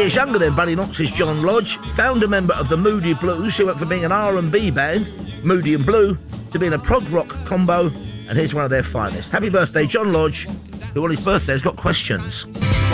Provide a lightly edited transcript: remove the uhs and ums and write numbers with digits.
years younger than Buddy Knox is John Lodge, founder member of the Moody Blues, who went from being an R&B band, Moody and Blue, to being a prog rock combo, and here's one of their finest. Happy birthday, John Lodge, who on his birthday has got questions.